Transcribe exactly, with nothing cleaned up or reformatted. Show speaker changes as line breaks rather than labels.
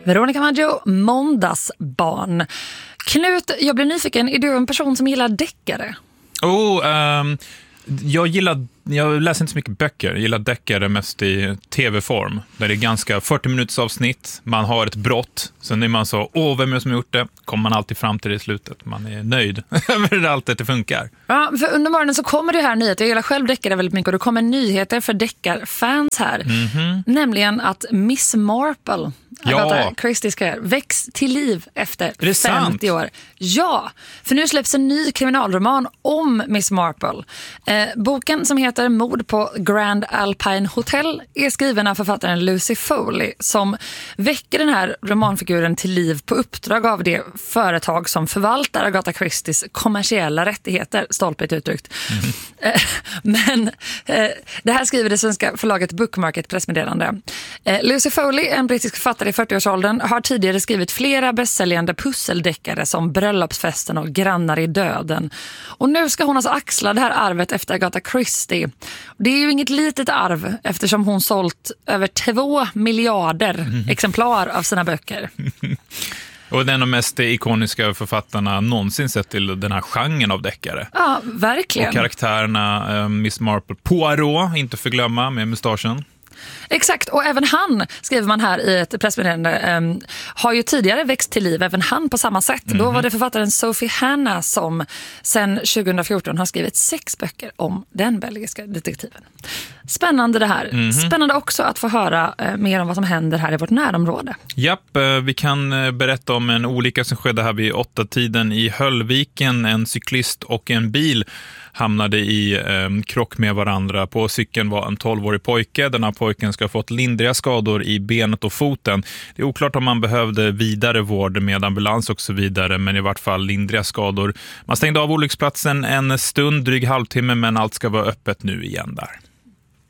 Veronica Maggio, måndagsbarn. Knut, jag blir nyfiken. Är du en person som gillar deckare?
Oh, um, jag gillar... Jag läser inte så mycket böcker. Jag gillar deckare mest i tv-form. Där det är ganska fyrtio minuters avsnitt. Man har ett brott. Sen är man så, åh, vem är det som har gjort det? Kommer man alltid fram till det i slutet. Man är nöjd över allt att det funkar.
Ja, för under morgonen så kommer det här nyheter. Jag gillar själv deckare väldigt mycket. Och det kommer nyheter för deckarfans här. Mm-hmm. Nämligen att Miss Marple, Agatha Christie ska väcks till liv efter femtio sant? år. Ja, för nu släpps en ny kriminalroman om Miss Marple. Eh, boken som heter Mord på Grand Alpine Hotel är skriven av författaren Lucy Foley som väcker den här romanfiguren till liv på uppdrag av det företag som förvaltar Agatha Christies kommersiella rättigheter, stolpigt uttryckt. Mm. Men eh, det här skriver det svenska förlaget Bookmark ett pressmeddelande. Eh, Lucy Foley, en brittisk författare i fyrtioårsåldern, har tidigare skrivit flera bästsäljande pusseldeckare som Bröllopsfesten och Grannar i döden. Och nu ska hon alltså axla det här arvet efter Agatha Christie. Det är ju inget litet arv eftersom hon sålt över två miljarder mm. exemplar av sina böcker.
Och den av de mest ikoniska författarna någonsin sett till den här genren av deckare.
Ja, verkligen.
Och karaktärerna eh, Miss Marple, Poirot, inte förglömma, med mustaschen.
Exakt, och även han, skriver man här i ett pressmeddelande, um, har ju tidigare växt till liv, även han på samma sätt. Mm-hmm. Då var det författaren Sophie Hannah som sedan tjugo fjorton har skrivit sex böcker om den belgiska detektiven. Spännande det här. Mm-hmm. Spännande också att få höra uh, mer om vad som händer här i vårt närområde.
Japp, uh, vi kan uh, berätta om en olycka som skedde här vid åtta tiden i Höllviken. En cyklist och en bil hamnade i eh, krock med varandra. På cykeln var en tolvårig pojke. Den här pojken ska ha fått lindriga skador i benet och foten. Det är oklart om man behövde vidare vård med ambulans och så vidare, men i vart fall lindriga skador. Man stängde av olycksplatsen en stund, dryg halvtimme, men allt ska vara öppet nu igen där.